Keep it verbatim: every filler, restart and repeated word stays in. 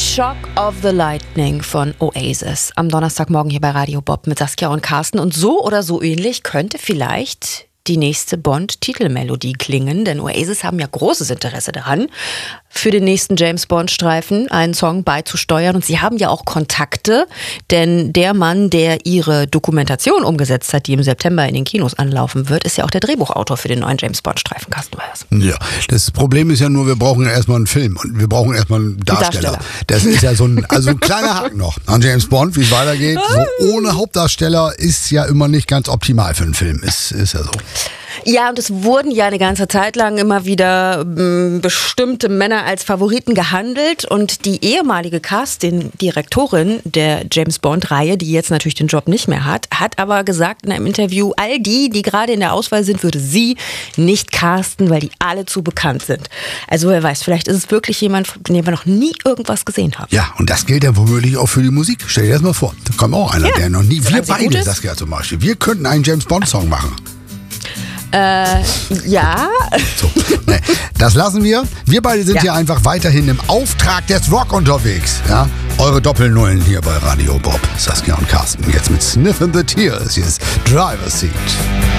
Shock of the Lightning von Oasis. Am Donnerstagmorgen hier bei Radio Bob mit Saskia und Carsten. Und so oder so ähnlich könnte vielleicht die nächste Bond-Titelmelodie klingen, denn Oasis haben ja großes Interesse daran, für den nächsten James-Bond-Streifen einen Song beizusteuern. Und sie haben ja auch Kontakte, denn der Mann, der ihre Dokumentation umgesetzt hat, die im September in den Kinos anlaufen wird, ist ja auch der Drehbuchautor für den neuen James-Bond-Streifen, Carsten Meyers. Ja, das Problem ist ja nur, wir brauchen ja erstmal einen Film und wir brauchen erstmal einen Darsteller. Darsteller. Das ist ja so ein, also ein kleiner Haken noch an James Bond, wie es weitergeht. So ohne Hauptdarsteller ist ja immer nicht ganz optimal für einen Film, ist, ist ja so. Ja, und es wurden ja eine ganze Zeit lang immer wieder m, bestimmte Männer als Favoriten gehandelt und die ehemalige Casting-Direktorin der James-Bond-Reihe, die jetzt natürlich den Job nicht mehr hat, hat aber gesagt in einem Interview, all die, die gerade in der Auswahl sind, würde sie nicht casten, weil die alle zu bekannt sind. Also wer weiß, vielleicht ist es wirklich jemand, von dem wir noch nie irgendwas gesehen haben. Ja, und das gilt ja womöglich auch für die Musik. Stell dir das mal vor, da kommt auch einer, Ja, der noch nie, wir solange sie gut beide, ist. Saskia zum Beispiel, wir könnten einen James-Bond-Song machen. Äh, ja. So, nee, das lassen wir. Wir beide sind Ja. hier einfach weiterhin im Auftrag des Rock unterwegs. Ja? Eure Doppelnullen hier bei Radio Bob. Saskia und Carsten. Jetzt mit Sniff and the Tears. Hier ist Driver's Seat.